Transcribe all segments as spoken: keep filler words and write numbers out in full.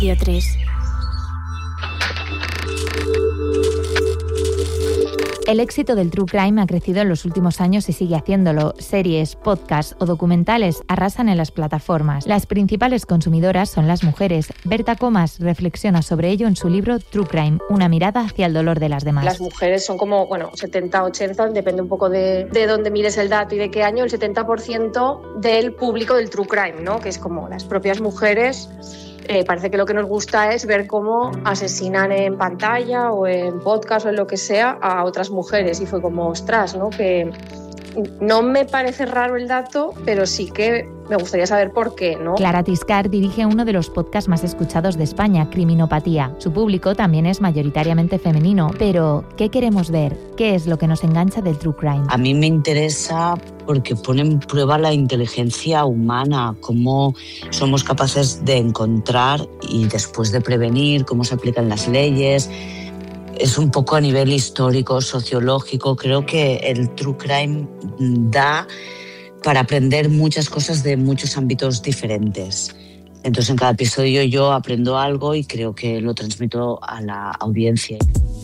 Radio tres. El éxito del True Crime ha crecido en los últimos años y sigue haciéndolo. Series, podcasts o documentales arrasan en las plataformas. Las principales consumidoras son las mujeres. Berta Comas reflexiona sobre ello en su libro True Crime, una mirada hacia el dolor de las demás. Las mujeres son como, bueno, setenta, ochenta, depende un poco de, de dónde mires el dato y de qué año, el setenta por ciento del público del True Crime, ¿no? Que es como las propias mujeres. Eh, parece que lo que nos gusta es ver cómo asesinan en pantalla o en podcast o en lo que sea a otras mujeres, y fue como, ostras, ¿no? Que no me parece raro el dato, pero sí que me gustaría saber por qué, ¿no? Clara Tiscar dirige uno de los podcasts más escuchados de España, Criminopatía. Su público también es mayoritariamente femenino, pero ¿qué queremos ver? ¿Qué es lo que nos engancha del True Crime? A mí me interesa porque pone en prueba la inteligencia humana, cómo somos capaces de encontrar y después de prevenir, cómo se aplican las leyes. Es un poco a nivel histórico, sociológico. Creo que el True Crime da para aprender muchas cosas de muchos ámbitos diferentes. Entonces, en cada episodio yo aprendo algo y creo que lo transmito a la audiencia.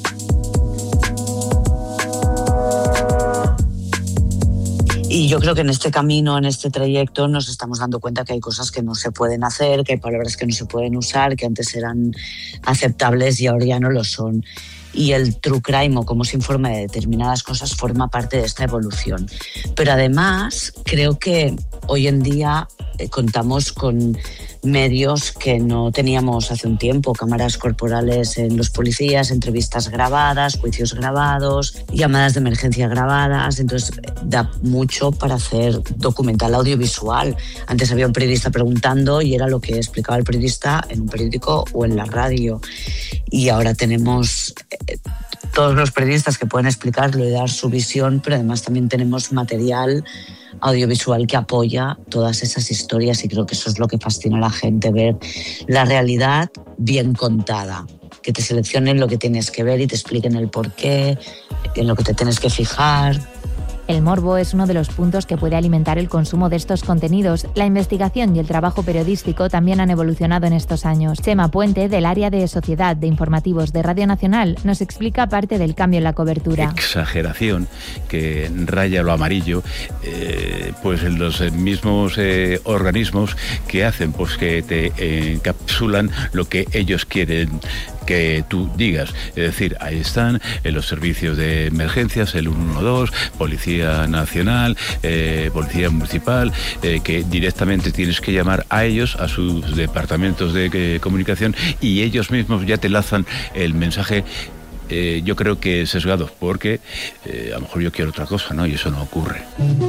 Y yo creo que en este camino, en este trayecto, nos estamos dando cuenta que hay cosas que no se pueden hacer, que hay palabras que no se pueden usar, que antes eran aceptables y ahora ya no lo son. Y el True Crime, o cómo se informa de determinadas cosas, forma parte de esta evolución. Pero además, creo que hoy en día eh, contamos con medios que no teníamos hace un tiempo, cámaras corporales en los policías, entrevistas grabadas, juicios grabados, llamadas de emergencia grabadas. Entonces da mucho para hacer documental audiovisual. Antes había un periodista preguntando y era lo que explicaba el periodista en un periódico o en la radio. Y ahora tenemos eh, todos los periodistas que pueden explicarlo y dar su visión, pero además también tenemos material audiovisual que apoya todas esas historias, y creo que eso es lo que fascina a la gente, ver la realidad bien contada, que te seleccionen lo que tienes que ver y te expliquen el porqué, en lo que te tienes que fijar. El morbo es uno de los puntos que puede alimentar el consumo de estos contenidos. La investigación y el trabajo periodístico también han evolucionado en estos años. Chema Puente, del área de Sociedad de Informativos de Radio Nacional, nos explica parte del cambio en la cobertura. Exageración que raya lo amarillo, eh, pues en los mismos eh, organismos que hacen, pues que te encapsulan lo que ellos quieren que tú digas. Es decir, ahí están en los servicios de emergencias, el uno uno dos, Policía Nacional, eh, Policía Municipal, eh, que directamente tienes que llamar a ellos, a sus departamentos de eh, comunicación, y ellos mismos ya te lanzan el mensaje. Eh, yo creo que sesgado, porque eh, a lo mejor yo quiero otra cosa, ¿no? Y eso no ocurre.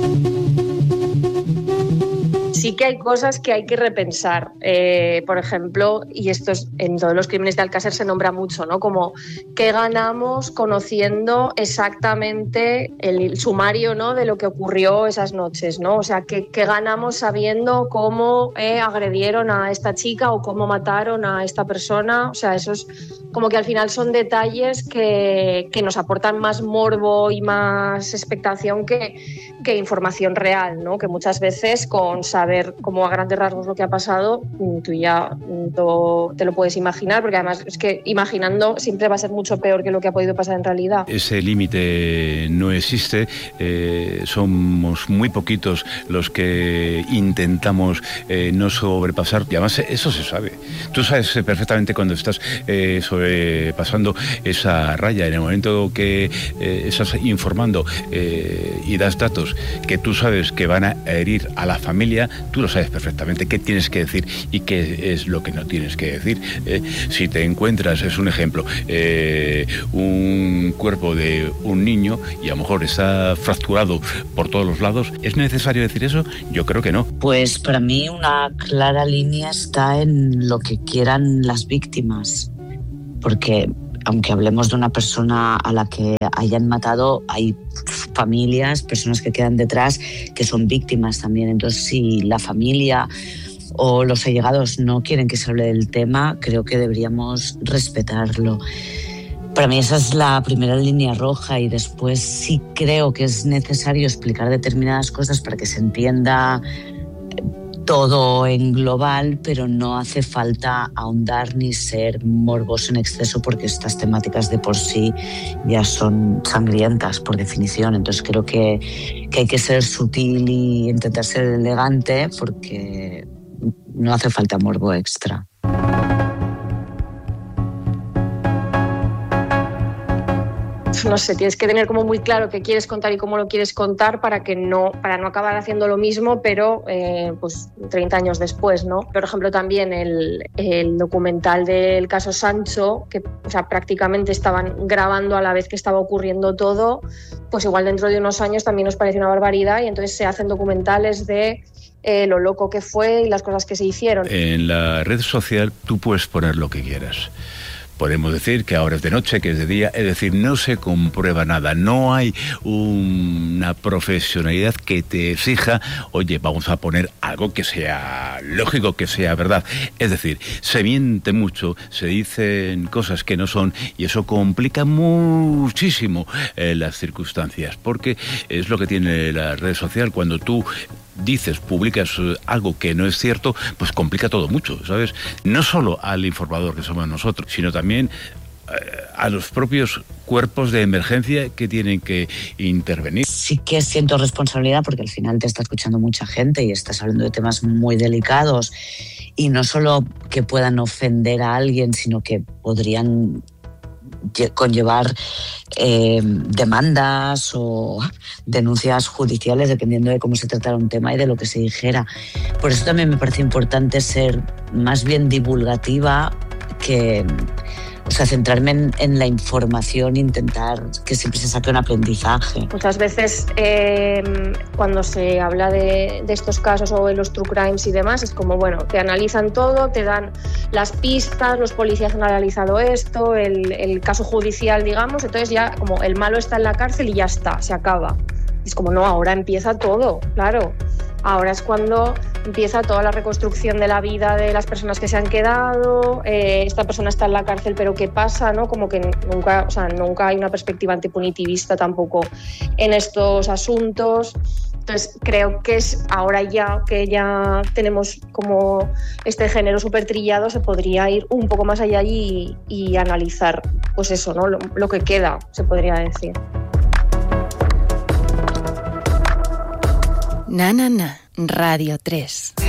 Sí que hay cosas que hay que repensar. Eh, por ejemplo, y esto es, en todos los crímenes de Alcácer se nombra mucho, ¿no? Como qué ganamos conociendo exactamente el sumario, ¿no? De lo que ocurrió esas noches, ¿no? O sea, qué, qué ganamos sabiendo cómo eh, agredieron a esta chica o cómo mataron a esta persona. O sea, eso es como que al final son detalles que, que nos aportan más morbo y más expectación que, que información real, ¿no? Que muchas veces con saber ver como a grandes rasgos lo que ha pasado, tú ya to, te lo puedes imaginar, porque además es que imaginando siempre va a ser mucho peor que lo que ha podido pasar en realidad. Ese límite no existe, eh, somos muy poquitos los que intentamos eh, no sobrepasar, y además eso se sabe. Tú sabes perfectamente cuando estás eh, sobrepasando esa raya, en el momento que eh, estás informando eh, y das datos que tú sabes que van a herir a la familia, tú lo sabes perfectamente qué tienes que decir y qué es lo que no tienes que decir. Eh, si te encuentras, es un ejemplo, eh, un cuerpo de un niño y a lo mejor está fracturado por todos los lados, ¿es necesario decir eso? Yo creo que no. Pues para mí una clara línea está en lo que quieran las víctimas, porque aunque hablemos de una persona a la que hayan matado, hay familias, personas que quedan detrás que son víctimas también. Entonces, si la familia o los allegados no quieren que se hable del tema, creo que deberíamos respetarlo. Para mí esa es la primera línea roja, y después sí creo que es necesario explicar determinadas cosas para que se entienda todo en global, pero no hace falta ahondar ni ser morboso en exceso, porque estas temáticas de por sí ya son sangrientas por definición. Entonces creo que, que hay que ser sutil y intentar ser elegante, porque no hace falta morbo extra. No sé, tienes que tener como muy claro qué quieres contar y cómo lo quieres contar para que no, para no acabar haciendo lo mismo, pero eh, pues treinta años después, ¿no? Por ejemplo, también el, el documental del caso Sancho, que o sea, prácticamente estaban grabando a la vez que estaba ocurriendo todo, pues igual dentro de unos años también nos parece una barbaridad, y entonces se hacen documentales de eh, lo loco que fue y las cosas que se hicieron. En la red social tú puedes poner lo que quieras. Podemos decir que ahora es de noche, que es de día, es decir, no se comprueba nada, no hay una profesionalidad que te exija, oye, vamos a poner algo que sea lógico, que sea verdad. Es decir, se miente mucho, se dicen cosas que no son, y eso complica muchísimo eh, las circunstancias, porque es lo que tiene la red social. Cuando tú dices, publicas algo que no es cierto, pues complica todo mucho, ¿sabes? No solo al informador, que somos nosotros, sino también eh, a los propios cuerpos de emergencia que tienen que intervenir. Sí que siento responsabilidad, porque al final te está escuchando mucha gente y estás hablando de temas muy delicados, y no solo que puedan ofender a alguien, sino que podrían conllevar eh, demandas o denuncias judiciales, dependiendo de cómo se tratara un tema y de lo que se dijera. Por eso también me parece importante ser más bien divulgativa, que, o sea, centrarme en, en la información e intentar que siempre se saque un aprendizaje. Muchas veces eh, cuando se habla de, de estos casos o de los true crimes y demás, es como, bueno, te analizan todo, te dan las pistas, los policías han analizado esto, el, el caso judicial, digamos, entonces ya como el malo está en la cárcel y ya está, se acaba. Es como, no, ahora empieza todo, claro. Ahora es cuando empieza toda la reconstrucción de la vida de las personas que se han quedado, eh, esta persona está en la cárcel, pero ¿qué pasa? ¿No? Como que nunca, o sea, nunca hay una perspectiva antipunitivista tampoco en estos asuntos. Entonces creo que es ahora ya que ya tenemos como este género súper trillado, se podría ir un poco más allá y, y analizar, pues eso, ¿no? Lo, lo que queda, se podría decir. Na, na, na, Radio tres.